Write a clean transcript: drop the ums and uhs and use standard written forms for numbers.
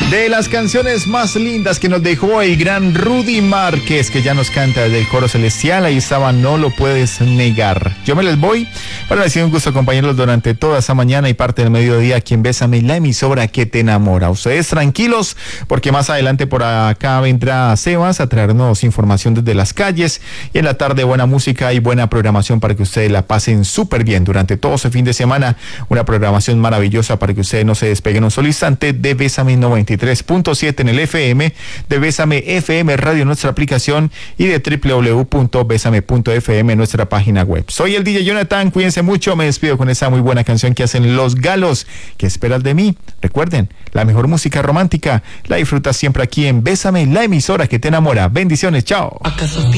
De las canciones más lindas que nos dejó el gran Rudy Márquez, que ya nos canta desde el coro celestial. Ahí estaba No Lo Puedes Negar. Yo me les voy. Para decir un gusto acompañarlos durante toda esa mañana y parte del mediodía aquí en Bésame, la emisora que te enamora. Ustedes tranquilos, porque más adelante por acá vendrá Sebas a traernos información desde las calles. Y en la tarde buena música y buena programación para que ustedes la pasen súper bien durante todo ese fin de semana. Una programación maravillosa para que ustedes no se despeguen un solo instante de Bésame 93.7 en el FM, de Bésame FM Radio, nuestra aplicación, y de www.besame.fm, nuestra página web. Soy el DJ Jonathan, cuídense mucho, me despido con esa muy buena canción que hacen Los Galos. ¿Qué esperas de mí? Recuerden, la mejor música romántica la disfrutas siempre aquí en Bésame, la emisora que te enamora. Bendiciones, chao.